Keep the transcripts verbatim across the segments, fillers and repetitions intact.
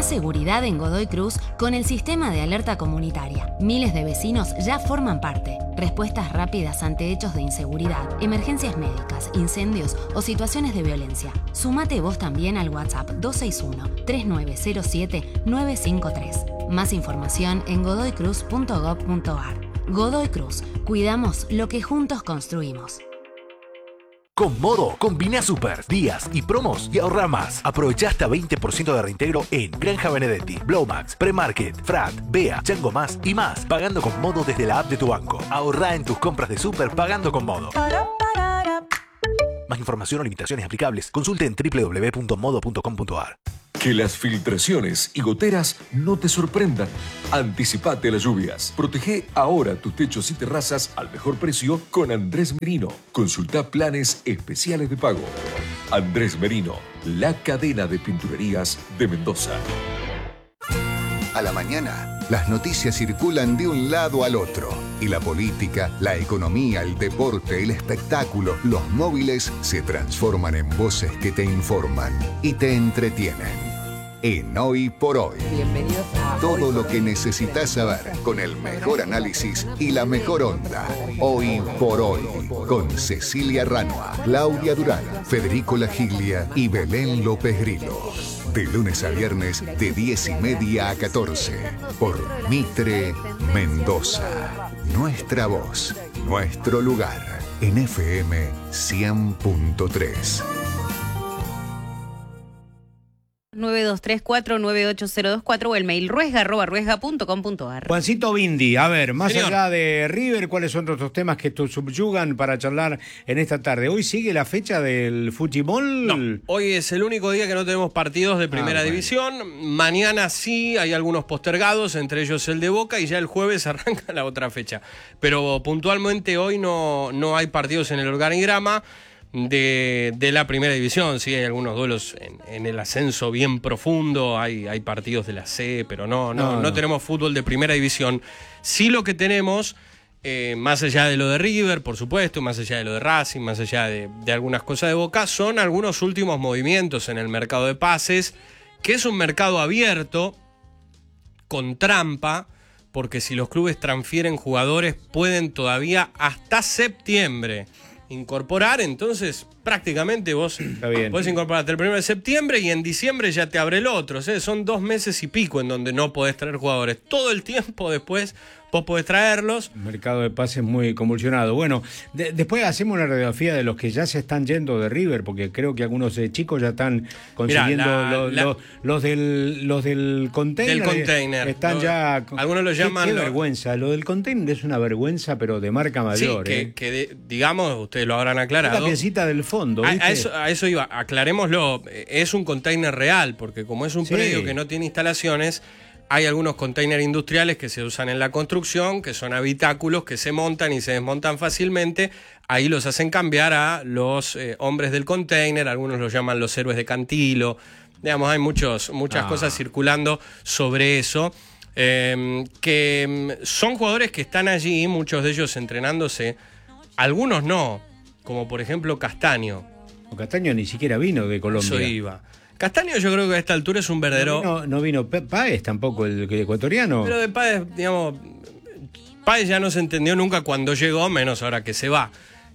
Más seguridad en Godoy Cruz con el sistema de alerta comunitaria. Miles de vecinos ya forman parte. Respuestas rápidas ante hechos de inseguridad, emergencias médicas, incendios o situaciones de violencia. Sumate vos también al WhatsApp dos seis uno, tres nueve cero siete, nueve cinco tres. Más información en godoy cruz punto gob punto ar. Godoy Cruz. Cuidamos lo que juntos construimos. Con Modo, combina super, días y promos y ahorra más. Aprovecha hasta veinte por ciento de reintegro en Granja Benedetti, Blowmax, Premarket, Frat, Bea, Chango Más y más. Pagando con Modo desde la app de tu banco. Ahorra en tus compras de super pagando con Modo. Más información o limitaciones aplicables. Consulte en doble u doble u doble u punto modo punto com punto ar. Que las filtraciones y goteras no te sorprendan. Anticipate a las lluvias. Protege ahora tus techos y terrazas al mejor precio con Andrés Merino. Consulta planes especiales de pago. Andrés Merino, la cadena de pinturerías de Mendoza. A la mañana, las noticias circulan de un lado al otro. Y la política, la economía, el deporte, el espectáculo, los móviles se transforman en voces que te informan y te entretienen. En Hoy por Hoy. Bienvenidos a Todo lo que necesitas saber con el mejor análisis y la mejor onda. Hoy por Hoy. Con Cecilia Ranua, Claudia Durán, Federico Lagiglia y Belén López Grillo. De lunes a viernes de diez y media a catorce. Por Mitre Mendoza. Nuestra voz, nuestro lugar. En F M cien punto tres. nueve dos tres cuatro nueve ocho cero dos cuatro o el mail ruesga arroba ruesga punto com punto ar. Juancito Bindi, a ver, más Señor. allá de River, ¿cuáles son otros temas que te subyugan para charlar en esta tarde? ¿Hoy sigue la fecha del fútbol? No, hoy es el único día que no tenemos partidos de primera Ah, bueno. división. Mañana sí, hay algunos postergados, entre ellos el de Boca, y ya el jueves arranca la otra fecha. Pero puntualmente hoy no, no hay partidos en el organigrama de, de la primera división. Sí, hay algunos duelos en, en el ascenso bien profundo, hay, hay partidos de la C, pero no, no, No, no, no. tenemos fútbol de primera división. Sí, lo que tenemos, eh, más allá de lo de River, por supuesto, más allá de lo de Racing, más allá de, de algunas cosas de Boca, son algunos últimos movimientos en el mercado de pases, que es un mercado abierto, con trampa, porque si los clubes transfieren jugadores pueden todavía hasta septiembre incorporar, entonces prácticamente vos bien. podés incorporarte el primero de septiembre y en diciembre ya te abre el otro. O sea, son dos meses y pico en donde no podés traer jugadores. Todo el tiempo después vos podés traerlos. Un mercado de pases muy convulsionado. Bueno, de- después hacemos una radiografía de los que ya se están yendo de River, porque creo que algunos eh, chicos ya están consiguiendo Mirá, la- los, la- los, los del los del container. Del container. Están Lo- ya. algunos lo Qué- llaman Qué lo- vergüenza. Lo del container es una vergüenza, pero de marca Sí, mayor. que, eh. que de- digamos, ustedes lo habrán Es aclarado. la piecita del fondo. A, ¿viste? a eso, a eso iba, aclarémoslo, eh, es un container real, porque como es un Sí. predio que no tiene instalaciones, hay algunos containers industriales que se usan en la construcción, que son habitáculos que se montan y se desmontan fácilmente, ahí los hacen cambiar a los eh, hombres del container, algunos los llaman los héroes de Cantilo, digamos, hay muchos, muchas Ah. cosas circulando sobre eso. Eh, que mm, son jugadores que están allí, muchos de ellos entrenándose, algunos no, como por ejemplo Castaño. Castaño ni siquiera vino de Colombia. Eso iba. Castaño yo creo que a esta altura es un verdadero... No vino, no vino Pe- Páez tampoco, el, el ecuatoriano. Pero de Páez, digamos, Páez ya no se entendió nunca cuando llegó, menos ahora que se va.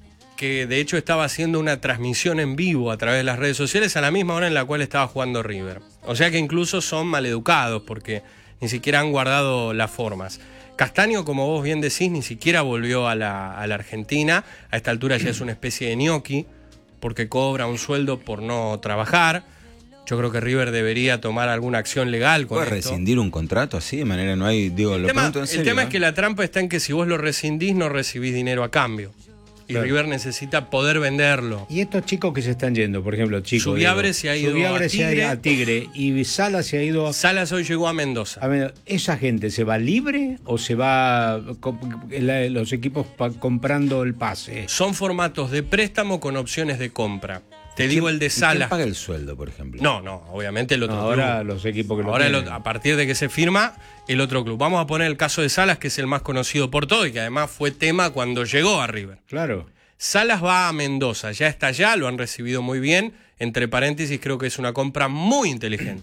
Que de hecho estaba haciendo una transmisión en vivo a través de las redes sociales a la misma hora en la cual estaba jugando River. O sea que incluso son maleducados porque ni siquiera han guardado las formas. Castaño, como vos bien decís, ni siquiera volvió a la, a la Argentina. A esta altura ya es una especie de ñoqui porque cobra un sueldo por no trabajar. Yo creo que River debería tomar alguna acción legal con ¿Puede esto. rescindir un contrato así? De manera no hay... Digo, El lo tema, pregunto en el serio, tema ¿eh? es que la trampa está en que si vos lo rescindís no recibís dinero a cambio. Y Claro. River necesita poder venderlo. Y estos chicos que se están yendo, por ejemplo, chicos. Subiabre digo, se ha ido Subiabre a se ha Tigre. ido a Tigre y Salas se ha ido. Salas hoy llegó a Mendoza. A ver, ¿esa gente se va libre o se va co- la- los equipos pa- comprando el pase? Son formatos de préstamo con opciones de compra. Te ¿Quién- digo el de y ¿Quién Salas. paga el sueldo, por ejemplo? No, no, obviamente el otro No, ahora club. los equipos que lo Ahora el tienen. otro- a partir de que se firma, el otro club. Vamos a poner el caso de Salas, que es el más conocido por todo y que además fue tema cuando llegó a River. Claro. Salas va a Mendoza, ya está allá, lo han recibido muy bien. Entre paréntesis, creo que es una compra muy inteligente.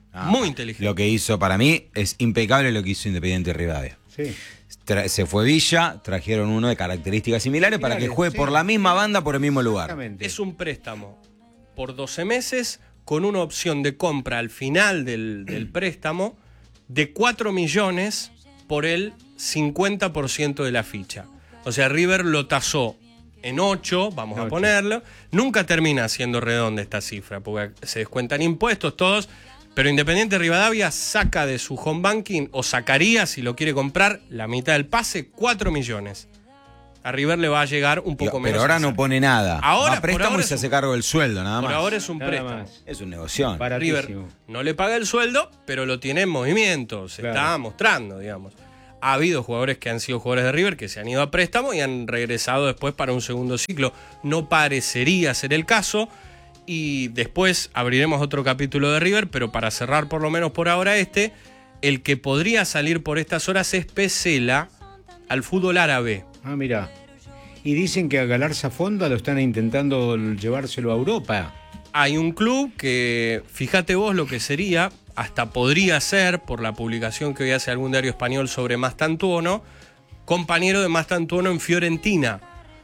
Ah, Muy inteligente. Lo que hizo para mí es impecable lo que hizo Independiente Rivadavia. Sí. Tra- se fue Villa, trajeron uno de características similares, para que Similares, juegue sí. por la misma banda, por el mismo lugar. Exactamente. Es un préstamo por doce meses con una opción de compra al final del, del préstamo de cuatro millones por el cincuenta por ciento de la ficha. O sea, River lo tasó en ocho, vamos a ocho. ponerlo. Nunca termina siendo redonda esta cifra, porque se descuentan impuestos todos. Pero Independiente Rivadavia saca de su home banking, o sacaría, si lo quiere comprar, la mitad del pase, cuatro millones. A River le va a llegar un poco Digo, menos. pero ahora que no esa. pone nada. Ahora, Va a préstamo por ahora y se es hace un- cargo del sueldo, nada Por más. ahora es un Nada préstamo. más. Es un negocio. Baratísimo. River no le paga el sueldo, pero lo tiene en movimiento, se Claro. está mostrando, digamos. Ha habido jugadores que han sido jugadores de River que se han ido a préstamo y han regresado después para un segundo ciclo. No parecería ser el caso. Y después abriremos otro capítulo de River, pero para cerrar por lo menos por ahora este, el que podría salir por estas horas es Pesela al fútbol árabe. Ah, mira. Y dicen que a Galarza Fonda lo están intentando llevárselo a Europa. Hay un club que, fíjate vos lo que sería, hasta podría ser, por la publicación que hoy hace algún diario español sobre Mastantuono, compañero de Mastantuono en Fiorentina.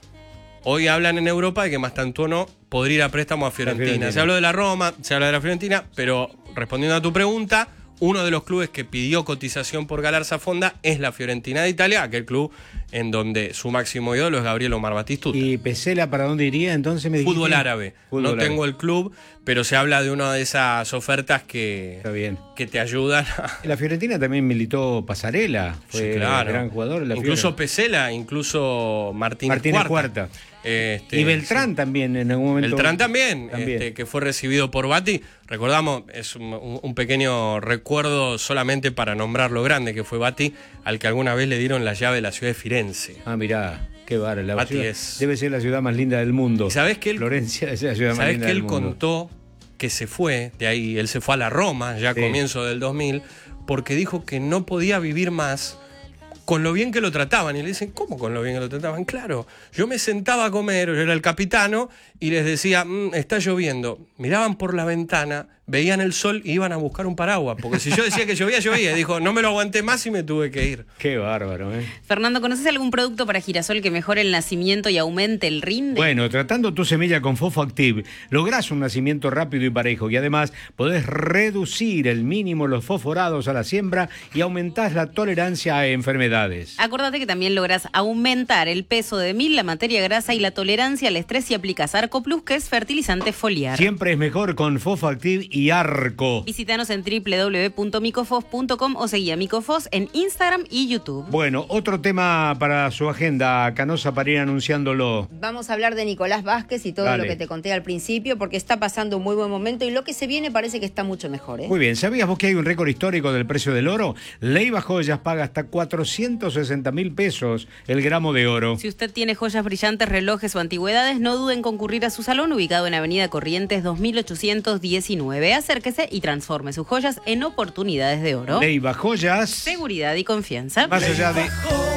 Hoy hablan en Europa de que Mastantuono podría ir a préstamo a Fiorentina. Fiorentina. Se habló de la Roma, se habla de la Fiorentina, pero respondiendo a tu pregunta, uno de los clubes que pidió cotización por Galarza Fonda es la Fiorentina de Italia, aquel club en donde su máximo ídolo es Gabriel Omar Batistuta. ¿Y Pesela para dónde iría? Entonces me dijiste. Fútbol árabe. Fútbol no árabe. tengo el club, pero se habla de una de esas ofertas que, Está bien. que te ayudan a... En la Fiorentina también militó Pasarela. Fue Sí, claro. gran jugador. En la Incluso Fiore. Pesela, incluso Martínez, Martínez Cuarta. Cuarta. Este, Y Beltrán también en algún momento. Beltrán también, También. este, que fue recibido por Bati. Recordamos, es un, un pequeño recuerdo solamente para nombrar lo grande que fue Bati, al que alguna vez le dieron la llave de la ciudad de Firenze. Ah, mirá, qué bar. La Bati ciudad- es- Debe ser la ciudad más linda del mundo. ¿Y sabés que él- Florencia es la ciudad más ¿Sabés linda que del él mundo. contó que se fue de ahí? Él se fue a la Roma, ya a Sí. comienzo del dos mil, porque dijo que no podía vivir más con lo bien que lo trataban. Y le dicen, ¿cómo con lo bien que lo trataban? Claro, yo me sentaba a comer, yo era el capitano, y les decía, "Mm, está lloviendo". Miraban por la ventana, veían el sol y iban a buscar un paraguas. Porque si yo decía que llovía, llovía. Y dijo, no me lo aguanté más y me tuve que ir. Qué bárbaro, ¿eh? Fernando, ¿conoces algún producto para girasol que mejore el nacimiento y aumente el rinde? Bueno, tratando tu semilla con Fofo Active, lográs un nacimiento rápido y parejo y además podés reducir el mínimo los fosforados a la siembra y aumentás la tolerancia a enfermedades. Acordate que también lográs aumentar el peso de mil, la materia grasa y la tolerancia al estrés si aplicas Arco Plus, que es fertilizante foliar. Siempre es mejor con Fofo Active y Arco. Visítanos en doble u doble u doble u punto micofos punto com o seguí a Micofos en Instagram y YouTube. Bueno, otro tema para su agenda, Canosa, para ir anunciándolo. Vamos a hablar de Nicolás Vázquez y todo Dale. lo que te conté al principio, porque está pasando un muy buen momento y lo que se viene parece que está mucho mejor, ¿eh? Muy bien, ¿sabías vos que hay un récord histórico del precio del oro? Leiva Joyas paga hasta cuatrocientos sesenta mil pesos el gramo de oro. Si usted tiene joyas brillantes, relojes o antigüedades, no duden en concurrir a su salón ubicado en Avenida Corrientes dos mil ochocientos diecinueve. Acérquese y transforme sus joyas en oportunidades de oro. Leiva Joyas. Seguridad y confianza. Más allá de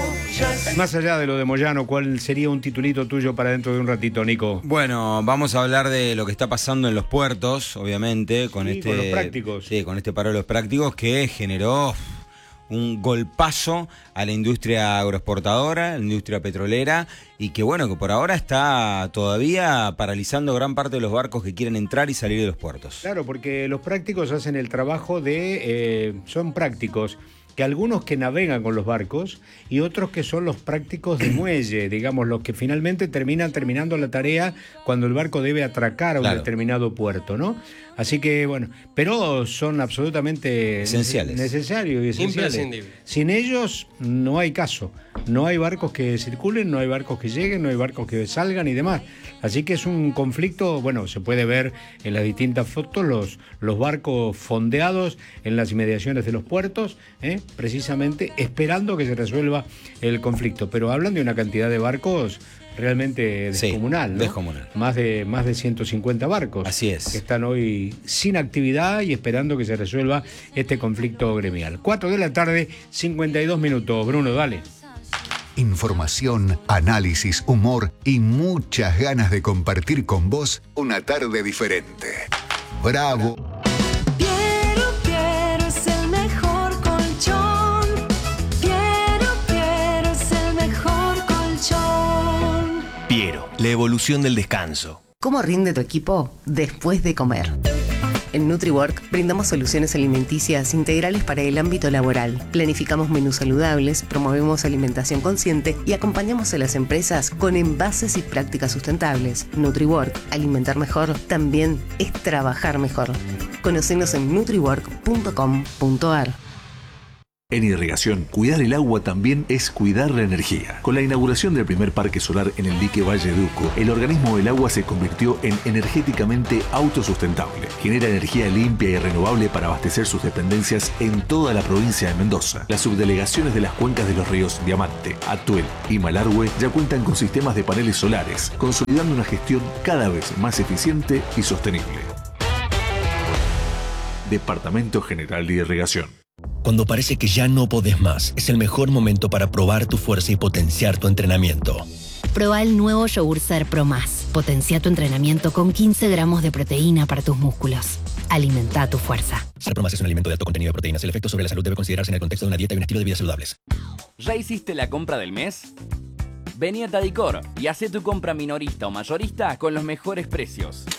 más allá de lo de Moyano, ¿cuál sería un titulito tuyo para dentro de un ratito, Nico? Bueno, vamos a hablar de lo que está pasando en los puertos, obviamente, con Sí, este con los prácticos. Sí, con este paro de los prácticos que generó un golpazo a la industria agroexportadora, la industria petrolera, y que bueno, que por ahora está todavía paralizando gran parte de los barcos que quieren entrar y salir de los puertos. Claro, porque los prácticos hacen el trabajo de... eh, son prácticos, que algunos que navegan con los barcos y otros que son los prácticos de muelle, digamos, los que finalmente terminan terminando la tarea cuando el barco debe atracar a un Claro. determinado puerto, ¿no? Así que, bueno, pero son absolutamente Esenciales. necesarios y esenciales. Imprescindibles. Sin ellos no hay caso. No hay barcos que circulen, no hay barcos que lleguen, no hay barcos que salgan y demás. Así que es un conflicto, bueno, se puede ver en las distintas fotos los, los barcos fondeados en las inmediaciones de los puertos, ¿eh? Precisamente esperando que se resuelva el conflicto. Pero hablan de una cantidad de barcos realmente Sí, descomunal, ¿no? descomunal. Más de, más de ciento cincuenta barcos. Así es. Que están hoy sin actividad y esperando que se resuelva este conflicto gremial. cuatro de la tarde, cincuenta y dos minutos. Bruno, dale. Información, análisis, humor y muchas ganas de compartir con vos una tarde diferente. Bravo. Quiero, quiero revolución del descanso. ¿Cómo rinde tu equipo después de comer? En NutriWork brindamos soluciones alimenticias integrales para el ámbito laboral. Planificamos menús saludables, promovemos alimentación consciente y acompañamos a las empresas con envases y prácticas sustentables. NutriWork, alimentar mejor, también es trabajar mejor. Conocenos en nutriwork punto com punto a r. En irrigación, cuidar el agua también es cuidar la energía. Con la inauguración del primer parque solar en el dique Valle de Uco, el organismo del agua se convirtió en energéticamente autosustentable. Genera energía limpia y renovable para abastecer sus dependencias en toda la provincia de Mendoza. Las subdelegaciones de las cuencas de los ríos Diamante, Atuel y Malargüe ya cuentan con sistemas de paneles solares, consolidando una gestión cada vez más eficiente y sostenible. Departamento General de Irrigación. Cuando parece que ya no podés más, es el mejor momento para probar tu fuerza y potenciar tu entrenamiento. Proba el nuevo yogur Ser Pro Más. Potencia tu entrenamiento con quince gramos de proteína para tus músculos. Alimenta tu fuerza. Ser Pro Más es un alimento de alto contenido de proteínas. El efecto sobre la salud debe considerarse en el contexto de una dieta y un estilo de vida saludables. ¿Ya hiciste la compra del mes? Vení a Tadicor y hacé tu compra minorista o mayorista con los mejores precios.